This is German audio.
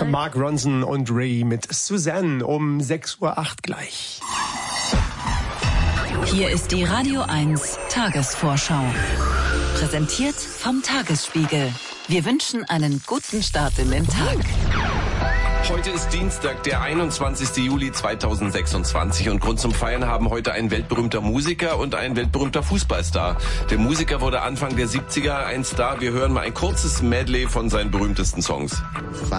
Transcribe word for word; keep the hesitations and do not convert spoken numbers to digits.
Mark Ronson und Ray mit Suzanne um sechs Uhr acht gleich. Hier ist die Radio eins Tagesvorschau. Präsentiert vom Tagesspiegel. Wir wünschen einen guten Start in den Tag. Heute ist Dienstag, der einundzwanzigster Juli zweitausendsechsundzwanzig und Grund zum Feiern haben heute ein weltberühmter Musiker und ein weltberühmter Fußballstar. Der Musiker wurde Anfang der siebziger ein Star. Wir hören mal ein kurzes Medley von seinen berühmtesten Songs.